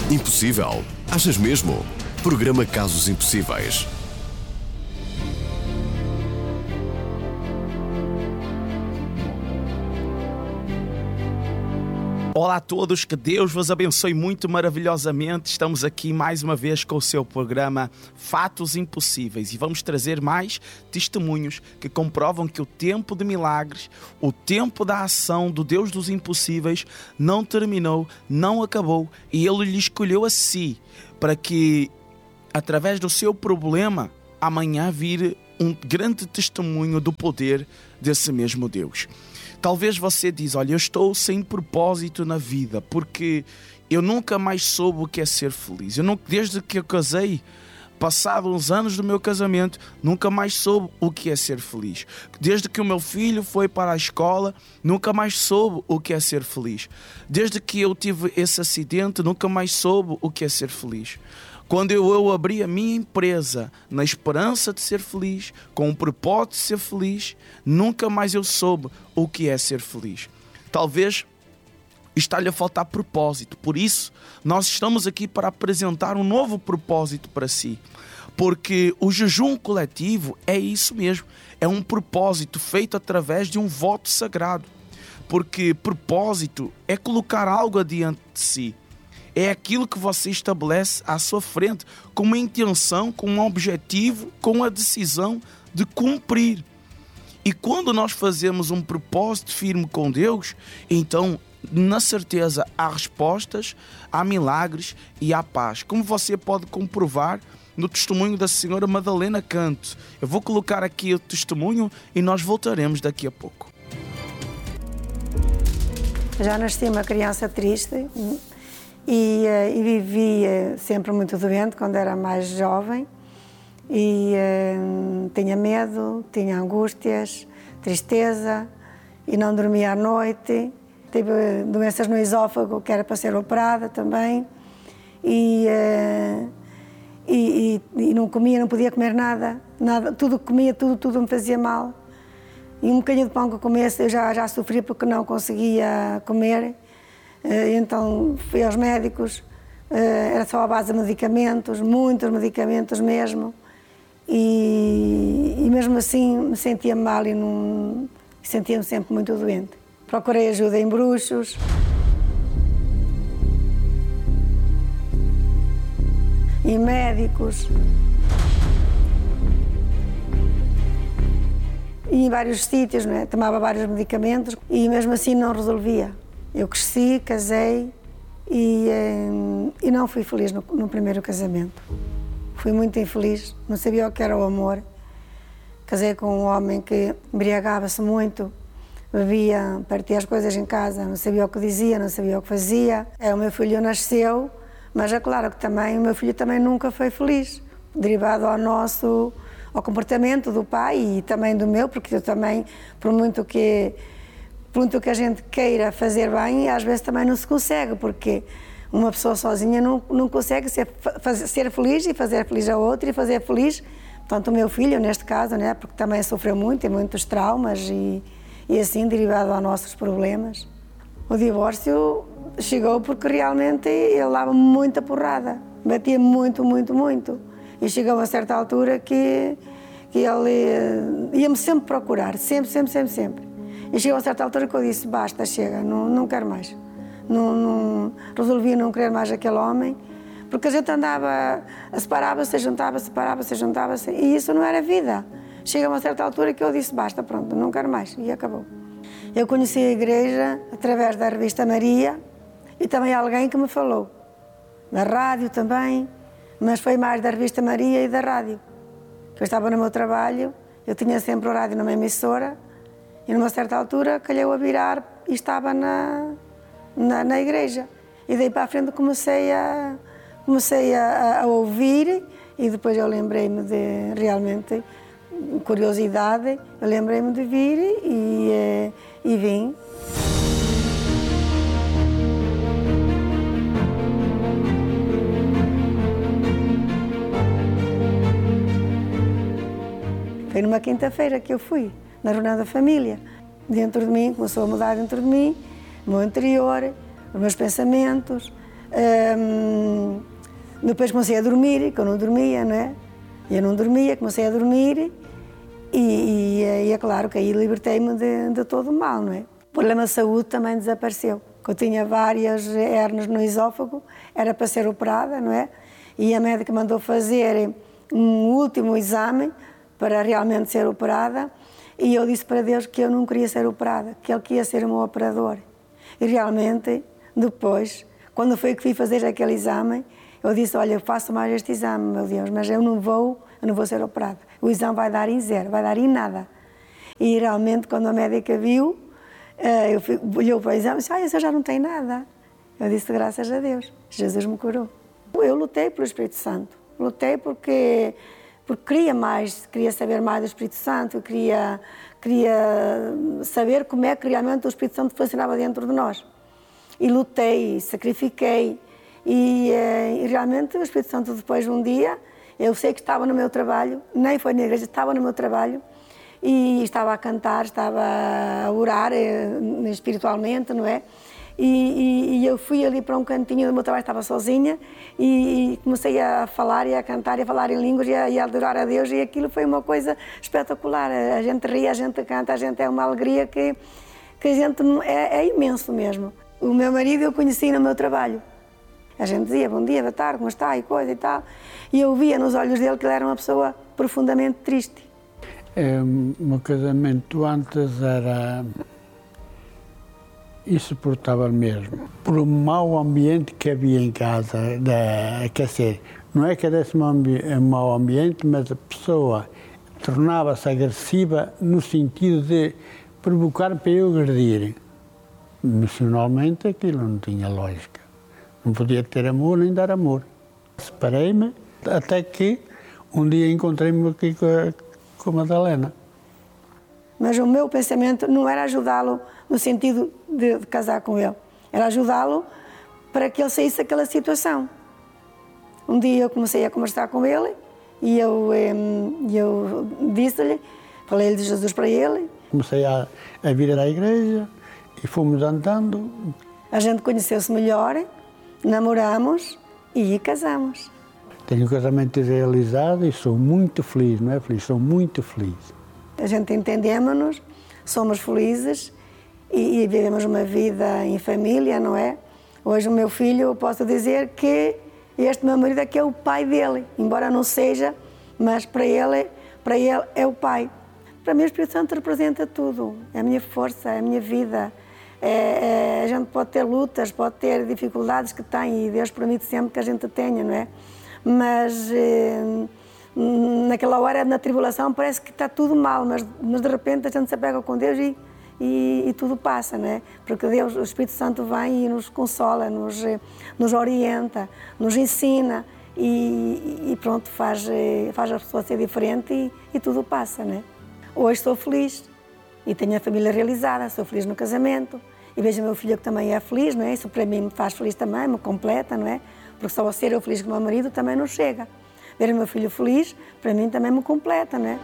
Impossível? Achas mesmo? Programa Casos Impossíveis. Olá a todos, que Deus vos abençoe muito maravilhosamente. Estamos aqui mais uma vez com o seu programa Fatos Impossíveis e vamos trazer mais testemunhos que comprovam que o tempo de milagres, o tempo da ação do Deus dos impossíveis não terminou, não acabou e Ele lhe escolheu a si para que, através do seu problema, amanhã vir um grande testemunho do poder desse mesmo Deus. Talvez você diz, olha, eu estou sem propósito na vida, porque eu nunca mais soube o que é ser feliz. Desde que eu casei, passados uns anos do meu casamento, nunca mais soube o que é ser feliz. Desde que o meu filho foi para a escola, nunca mais soube o que é ser feliz. Desde que eu tive esse acidente, nunca mais soube o que é ser feliz. Quando eu abri a minha empresa na esperança de ser feliz, com o propósito de ser feliz, nunca mais eu soube o que é ser feliz. Talvez está-lhe a faltar propósito. Por isso, nós estamos aqui para apresentar um novo propósito para si. Porque o jejum coletivo é isso mesmo. É um propósito feito através de um voto sagrado. Porque propósito é colocar algo adiante de si. É aquilo que você estabelece à sua frente com uma intenção, com um objetivo, com a decisão de cumprir. E quando nós fazemos um propósito firme com Deus, então, na certeza, há respostas, há milagres e há paz. Como você pode comprovar no testemunho da senhora Madalena Canto. Eu vou colocar aqui o testemunho e nós voltaremos daqui a pouco. Já nasci uma criança triste. E vivia sempre muito doente quando era mais jovem e tinha medo, tinha angústias, tristeza e não dormia à noite. Tive doenças no esófago que era para ser operada também e não comia, não podia comer nada, tudo que comia, tudo me fazia mal. E um bocadinho de pão que eu comesse eu já sofria porque não conseguia comer. Então fui aos médicos, era só à base de medicamentos, muitos medicamentos mesmo, e mesmo assim me sentia mal e sentia-me sempre muito doente. Procurei ajuda em bruxos, em médicos, e em vários sítios, né? Tomava vários medicamentos e mesmo assim não resolvia. Eu cresci, casei e não fui feliz no primeiro casamento. Fui muito infeliz, não sabia o que era o amor. Casei com um homem que embriagava-se muito, bebia, partia as coisas em casa, não sabia o que dizia, não sabia o que fazia. O meu filho nasceu, mas é claro que também o meu filho também nunca foi feliz, derivado ao comportamento do pai e também do meu, porque eu também, por muito que a gente queira fazer bem, às vezes também não se consegue, porque uma pessoa sozinha não consegue ser feliz e fazer feliz a outra e fazer feliz, portanto, o meu filho, neste caso, né, porque também sofreu muito, tem muitos traumas e assim, derivado aos nossos problemas. O divórcio chegou porque realmente ele dava muita porrada, batia muito, muito, muito. E chegou a uma certa altura que ele ia-me sempre procurar, sempre. E chegou a certa altura que eu disse, basta, chega, não quero mais. Resolvi não querer mais aquele homem, porque a gente andava, separava-se, juntava-se, e isso não era vida. Chega a uma certa altura que eu disse, basta, pronto, não quero mais, e acabou. Eu conheci a igreja através da revista Maria, e também alguém que me falou, da rádio também, mas foi mais da revista Maria e da rádio. Eu estava no meu trabalho, eu tinha sempre o rádio numa emissora, e numa certa altura calhou a virar e estava na igreja. E daí para a frente comecei a ouvir e depois eu lembrei-me de, realmente, curiosidade, eu lembrei-me de vir e vim. Foi numa quinta-feira que eu fui, na reunião da família. Dentro de mim, começou a mudar dentro de mim, o meu interior, os meus pensamentos, Depois comecei a dormir, que eu não dormia, não é? Eu não dormia, comecei a dormir e é claro que aí libertei-me de todo o mal, não é? O problema de saúde também desapareceu. Eu tinha várias hérnias no esófago, era para ser operada, não é? E a médica mandou fazer um último exame para realmente ser operada e eu disse para Deus que eu não queria ser operada, que Ele queria ser o meu operador. E realmente, depois, quando foi que fui fazer aquele exame, eu disse, olha, eu faço mais este exame, meu Deus, mas eu não vou ser operada. O exame vai dar em zero, vai dar em nada. E realmente, quando a médica viu, olhou para o exame e disse, isso já não tem nada. Eu disse, graças a Deus, Jesus me curou. Eu lutei pelo Espírito Santo, lutei porque queria saber mais do Espírito Santo, queria saber como é que realmente o Espírito Santo funcionava dentro de nós. E lutei, sacrifiquei, e realmente o Espírito Santo depois um dia, eu sei que estava no meu trabalho, nem foi na igreja, estava no meu trabalho, e estava a cantar, estava a orar espiritualmente, não é? E eu fui ali para um cantinho do meu trabalho, estava sozinha, e comecei a falar e a cantar e a falar em línguas e a adorar a Deus, e aquilo foi uma coisa espetacular. A gente ri, a gente canta, a gente é uma alegria que a gente é imenso mesmo. O meu marido eu conheci no meu trabalho. A gente dizia, bom dia, boa tarde, como está, e coisa e tal, e eu via nos olhos dele que ele era uma pessoa profundamente triste. O meu casamento antes era insuportável mesmo, por um mau ambiente que havia em casa, quer dizer, não é que desse um mau ambiente, mas a pessoa tornava-se agressiva no sentido de provocar para eu agredir. Emocionalmente aquilo não tinha lógica, não podia ter amor nem dar amor. Separei-me até que um dia encontrei-me aqui com a Madalena. Mas o meu pensamento não era ajudá-lo no sentido de casar com ele, era ajudá-lo para que ele saísse daquela situação. Um dia eu comecei a conversar com ele e eu disse-lhe, falei-lhe de Jesus para ele. Comecei a vir à igreja e fomos andando. A gente conheceu-se melhor, namoramos e casamos. Tenho um casamento realizado e sou muito feliz, não é feliz, sou muito feliz. A gente entendemos-nos, somos felizes e vivemos uma vida em família, não é? Hoje o meu filho, eu posso dizer que este meu marido é que é o pai dele, embora não seja, mas para ele é o pai. Para mim o Espírito Santo representa tudo, é a minha força, é a minha vida. A gente pode ter lutas, pode ter dificuldades que tem e Deus permite sempre que a gente tenha, não é? Mas naquela hora, na tribulação, parece que está tudo mal, mas de repente a gente se apega com Deus e tudo passa, não é? Porque Deus, o Espírito Santo vem e nos consola, nos orienta, nos ensina e pronto, faz a pessoa ser diferente e tudo passa, não é? Hoje sou feliz e tenho a família realizada, sou feliz no casamento e vejo o meu filho que também é feliz, não é? Isso para mim me faz feliz também, me completa, não é? Porque só a ser eu feliz com o meu marido também não chega. Ver o meu filho feliz, para mim também me completa, não é?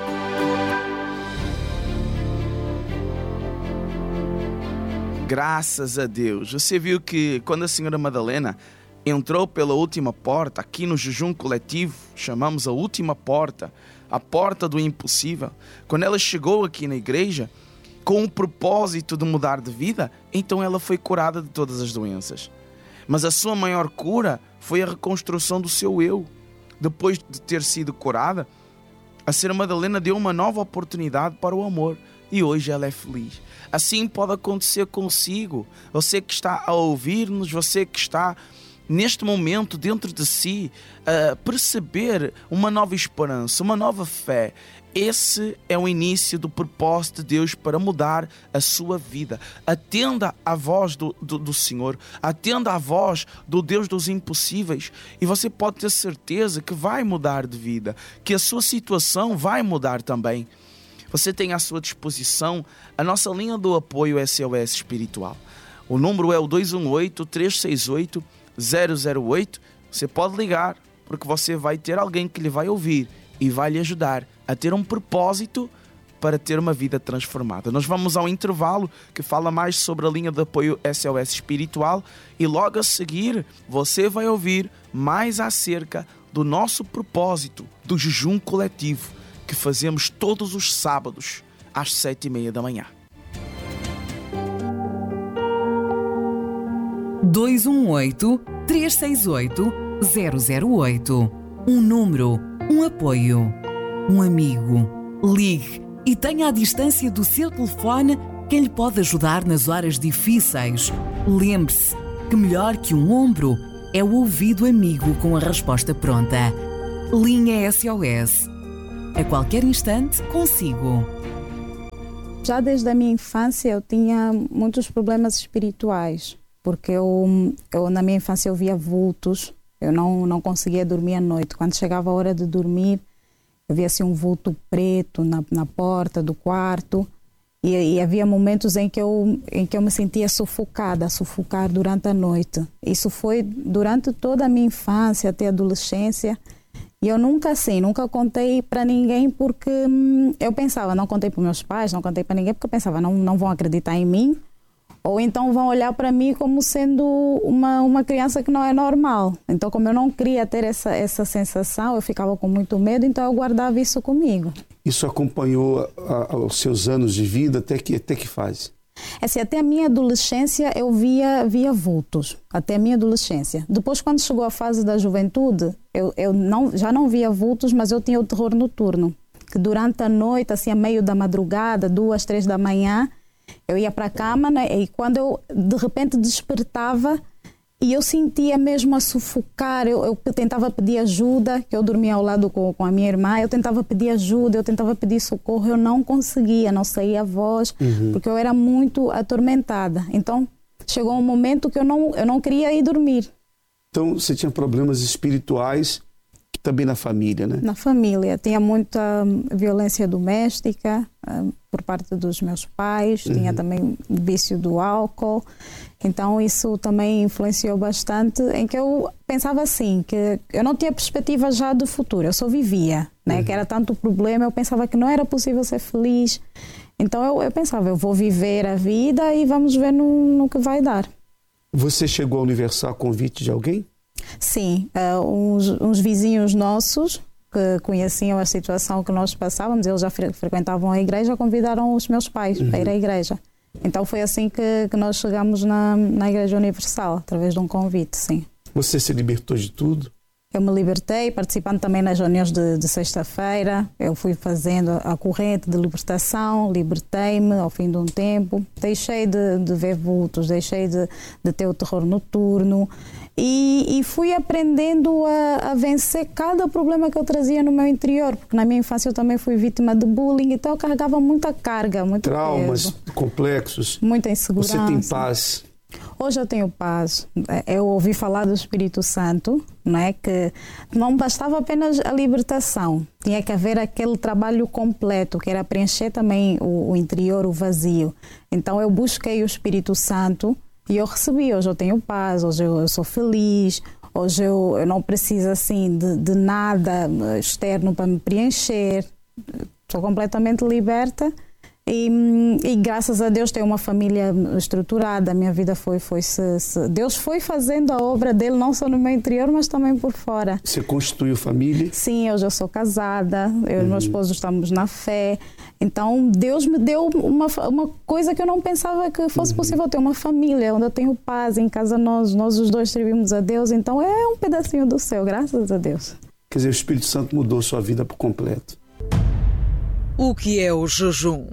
Graças a Deus. Você viu que quando a senhora Madalena entrou pela última porta, aqui no jejum coletivo, chamamos a última porta, a porta do impossível. Quando ela chegou aqui na igreja, com o propósito de mudar de vida, então ela foi curada de todas as doenças. Mas a sua maior cura foi a reconstrução do seu eu. Depois de ter sido curada, a senhora Madalena deu uma nova oportunidade para o amor e hoje ela é feliz. Assim pode acontecer consigo. Você que está a ouvir-nos, você que está neste momento dentro de si a perceber uma nova esperança, uma nova fé. Esse é o início do propósito de Deus para mudar a sua vida. Atenda à voz do Senhor, atenda à voz do Deus dos impossíveis e você pode ter certeza que vai mudar de vida, que a sua situação vai mudar também. Você tem à sua disposição a nossa linha do apoio SOS Espiritual. O número é o 218-368-008. Você pode ligar porque você vai ter alguém que lhe vai ouvir e vai lhe ajudar a ter um propósito para ter uma vida transformada. Nós vamos ao intervalo que fala mais sobre a linha de apoio SOS Espiritual e logo a seguir você vai ouvir mais acerca do nosso propósito do jejum coletivo que fazemos todos os sábados às 7h30 da manhã. 218-368-008. Um número, um apoio, um amigo. Ligue e tenha à distância do seu telefone quem lhe pode ajudar nas horas difíceis. Lembre-se que melhor que um ombro é o ouvido amigo com a resposta pronta. Linha SOS. A qualquer instante, consigo. Já desde a minha infância eu tinha muitos problemas espirituais, porque eu na minha infância eu via vultos, eu não conseguia dormir à noite. Quando chegava a hora de dormir, eu via assim um vulto preto na porta do quarto e havia momentos em que eu me sentia sufocar durante a noite. Isso foi durante toda a minha infância até a adolescência. E eu nunca contei para ninguém porque eu pensava, não contei para meus pais, não contei para ninguém porque eu pensava, não vão acreditar em mim ou então vão olhar para mim como sendo uma criança que não é normal. Então, como eu não queria ter essa sensação, eu ficava com muito medo, então eu guardava isso comigo. Isso acompanhou os seus anos de vida até que fase? Assim, até a minha adolescência eu via vultos, até a minha adolescência. Depois, quando chegou a fase da juventude, eu já não via vultos, mas eu tinha o terror noturno, que durante a noite, assim, a meio da madrugada, 2, 3 da manhã, eu ia para a cama, né, e quando eu de repente despertava e eu sentia mesmo a sufocar, eu tentava pedir ajuda, que eu dormia ao lado com a minha irmã, eu tentava pedir ajuda, eu tentava pedir socorro, eu não conseguia, não saía a voz, porque eu era muito atormentada. Então, chegou um momento que eu não queria ir dormir. Então, você tinha problemas espirituais também na família, né? Na família. Tinha muita violência doméstica por parte dos meus pais, tinha também vício do álcool. Então, isso também influenciou bastante, em que eu pensava assim, que eu não tinha perspectiva já do futuro, eu só vivia, né? Que era tanto problema, eu pensava que não era possível ser feliz. Então, eu pensava, eu vou viver a vida e vamos ver no que vai dar. Você chegou ao Universal a convite de alguém? Sim, uns vizinhos nossos que conheciam a situação que nós passávamos, eles já frequentavam a igreja, convidaram os meus pais para ir à igreja. Então foi assim que nós chegamos na Igreja Universal, através de um convite, sim. Você se libertou de tudo? Eu me libertei, participando também nas reuniões de sexta-feira. Eu fui fazendo a corrente de libertação, libertei-me ao fim de um tempo. Deixei de ver vultos, deixei de ter o terror noturno. E fui aprendendo a vencer cada problema que eu trazia no meu interior, porque na minha infância eu também fui vítima de bullying, então eu carregava muita carga, muito traumas peso, complexos. Muita insegurança. Você tem paz? Hoje eu tenho paz. Eu ouvi falar do Espírito Santo, não é? Que não bastava apenas a libertação, tinha que haver aquele trabalho completo, que era preencher também o interior, o vazio. Então eu busquei o Espírito Santo e eu recebi. Hoje eu tenho paz, hoje eu sou feliz, hoje eu não preciso assim de nada externo para me preencher. Sou completamente liberta. E graças a Deus tenho uma família estruturada. A minha vida Deus foi fazendo a obra dele, não só no meu interior, mas também por fora. Você constituiu família? Sim, eu já sou casada, eu e meu esposo estamos na fé. Então Deus me deu uma coisa que eu não pensava que fosse possível, ter uma família onde eu tenho paz. Em casa nós os dois servimos a Deus, então é um pedacinho do céu, graças a Deus. Quer dizer, o Espírito Santo mudou sua vida por completo. O que é o jejum?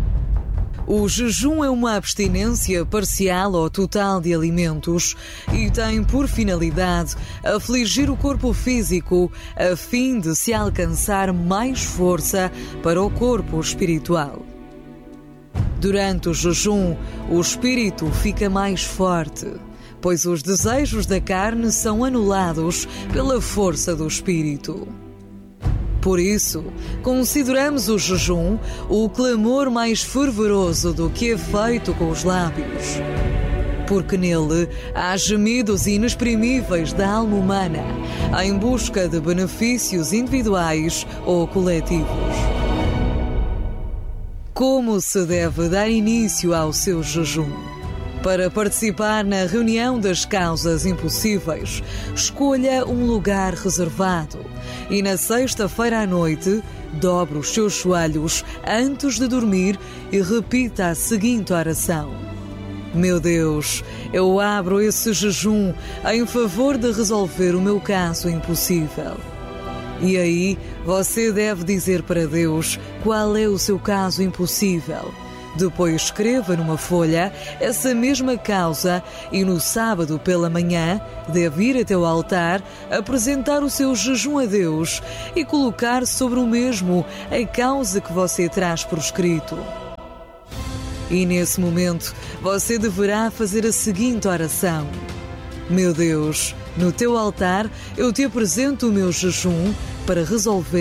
O jejum é uma abstinência parcial ou total de alimentos e tem por finalidade afligir o corpo físico a fim de se alcançar mais força para o corpo espiritual. Durante o jejum, o espírito fica mais forte, pois os desejos da carne são anulados pela força do espírito. Por isso, consideramos o jejum o clamor mais fervoroso do que é feito com os lábios. Porque nele há gemidos inexprimíveis da alma humana, em busca de benefícios individuais ou coletivos. como se deve dar início ao seu jejum. Para participar na reunião das causas impossíveis, escolha um lugar reservado e na sexta-feira à noite, dobre os seus joelhos antes de dormir e repita a seguinte oração: Meu Deus, eu abro esse jejum em favor de resolver o meu caso impossível. E aí, você deve dizer para Deus qual é o seu caso impossível. Depois escreva numa folha essa mesma causa e no sábado pela manhã deve ir até o altar, apresentar o seu jejum a Deus e colocar sobre o mesmo a causa que você traz por escrito. E nesse momento você deverá fazer a seguinte oração: Meu Deus, no teu altar eu te apresento o meu jejum para resolver